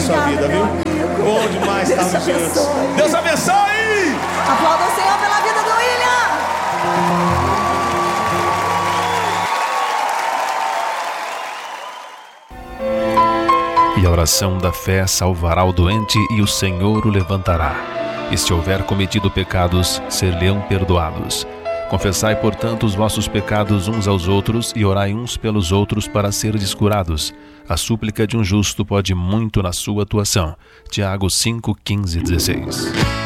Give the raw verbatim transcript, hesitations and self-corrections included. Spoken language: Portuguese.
sua vida, viu? Bom demais estarmos juntos. Deus abençoe! Aplauda o Senhor pela vida do William! E a oração da fé salvará o doente e o Senhor o levantará. E se houver cometido pecados, ser-lhe-ão perdoados. Confessai, portanto, os vossos pecados uns aos outros e orai uns pelos outros para serdes curados. A súplica de um justo pode muito na sua atuação. Tiago cinco, quinze e dezesseis.